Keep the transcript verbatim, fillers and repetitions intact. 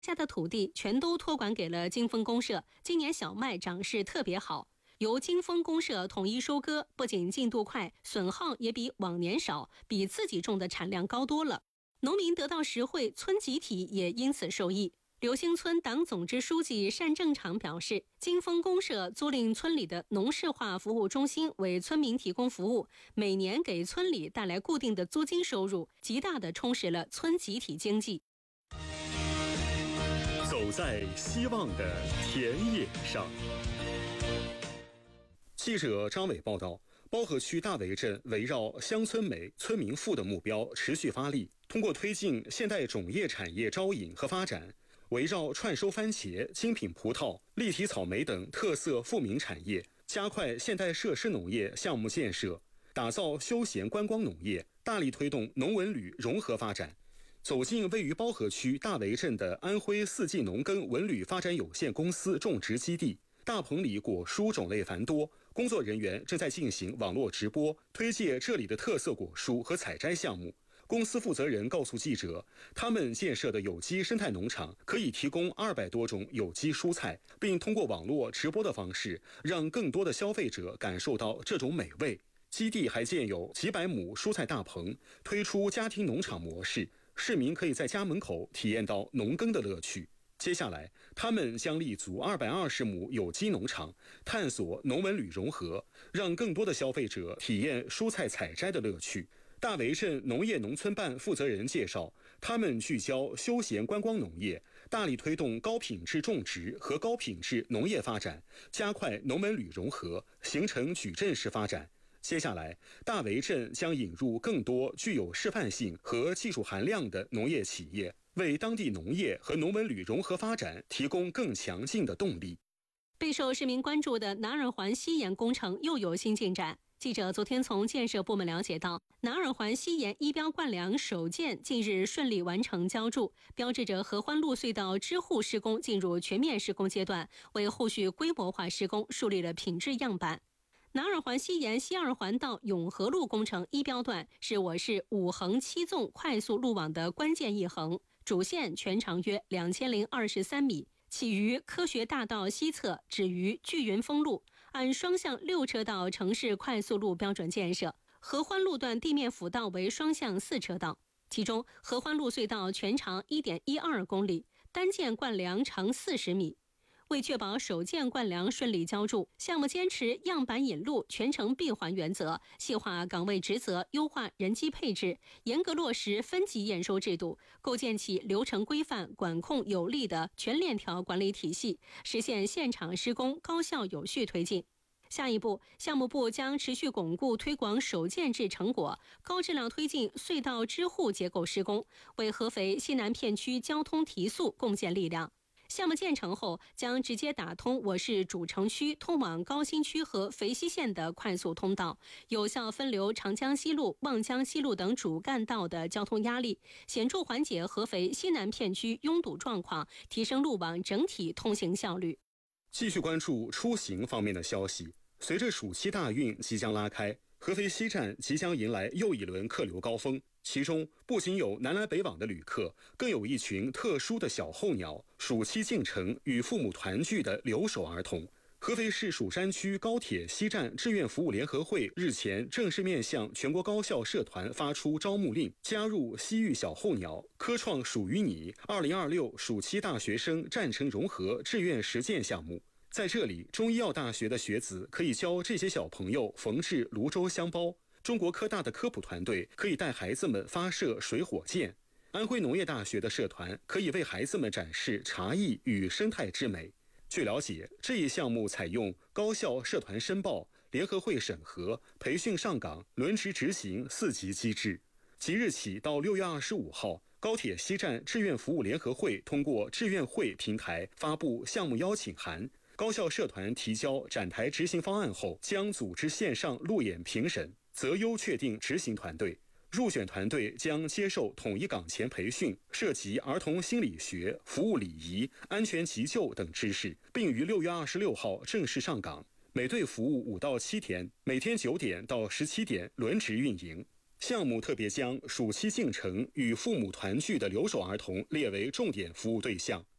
下的土地全都托管给了金丰公社，今年小麦长势特别好。由金丰公社统一收割，不仅进度快，损耗也比往年少，比自己种的产量高多了。农民得到实惠，村集体也因此受益。刘兴村党总支书记单正常表示，金丰公社租赁村里的农事化服务中心为村民提供服务，每年给村里带来固定的租金收入，极大地充实了村集体经济。 走在希望的田野上。记者张伟报道，包河区大围镇围绕乡村美、村民富的目标持续发力，通过推进现代种业产业招引和发展，围绕串收番茄、精品葡萄、立体草莓等特色富民产业，加快现代设施农业项目建设，打造休闲观光农业，大力推动农文旅融合发展。走进位于包河区大围镇的安徽四季农耕文旅发展有限公司种植基地，大棚里果蔬种类繁多，工作人员正在进行网络直播，推介这里的特色果蔬和采摘项目。公司负责人告诉记者，他们建设的有机生态农场可以提供二百多种有机蔬菜，并通过网络直播的方式，让更多的消费者感受到这种美味。基地还建有几百亩蔬菜大棚，推出家庭农场模式，市民可以在家门口体验到农耕的乐趣。接下来，他们将立足二百二十亩有机农场，探索农文旅融合，让更多的消费者体验蔬菜采摘的乐趣。大围镇农业农村办负责人介绍，他们聚焦休闲观光农业，大力推动高品质种植和高品质农业发展，加快农文旅融合，形成矩阵式发展。接下来，大围镇将引入更多具有示范性和技术含量的农业企业，为当地农业和农文旅融合发展提供更强劲的动力。 备受市民关注的南二环西延工程又有新进展。记者昨天从建设部门了解到，南二环西延一标灌梁首件近日顺利完成浇筑，标志着合欢路隧道支护施工进入全面施工阶段，为后续规模化施工树立了品质样板。南二环西延西二环到永和路工程一标段是我市五横七纵快速路网的关键一横，主线全长约两千零二十三米，起于科学大道西侧，止于聚云峰路，按双向六车道城市快速路标准建设。合欢路段地面辅道为双向四车道，其中合欢路隧道全长 一点一二公里，单件灌梁长四十米。为确保首件灌梁顺利浇筑，项目坚持样板引路、全程闭环原则，细化岗位职责，优化人机配置，严格落实分级验收制度，构建起流程规范、管控有力的全链条管理体系，实现现场施工高效有序推进。下一步，项目部将持续巩固推广首件制成果，高质量推进隧道支护结构施工，为合肥西南片区交通提速贡献力量。项目建成后，将直接打通我市主城区通往高新区和肥西县的快速通道，有效分流长江西路、望江西路等主干道的交通压力，显著缓解合肥西南片区拥堵状况，提升路网整体通行效率。 继续关注出行方面的消息。随着暑期大运即将拉开，合肥西站即将迎来又一轮客流高峰，其中不仅有南来北往的旅客，更有一群特殊的小候鸟，暑期进城与父母团聚的留守儿童。合肥市蜀山区高铁西站志愿服务联合会日前正式面向全国高校社团发出招募令，加入西域小候鸟科创属于你二零二六暑期大学生战城融合志愿实践项目。在这里，中医药大学的学子可以教这些小朋友缝制泸州香包，中国科大的科普团队可以带孩子们发射水火箭，安徽农业大学的社团可以为孩子们展示茶艺与生态之美。据了解，这一项目采用高校社团申报、联合会审核、培训上岗、轮值执行四级机制。即日起到六月二十五号，高铁西站志愿服务联合会通过志愿会平台发布项目邀请函。高校社团提交展台执行方案后，将组织线上路演评审，择优确定执行团队。入选团队将接受统一岗前培训，涉及儿童心理学、服务礼仪、安全急救等知识，并于六月二十六号正式上岗。每队服务五到七天，每天九点到十七点轮值运营。 项目特别将暑期进城与父母团聚的留守儿童列为重点服务对象。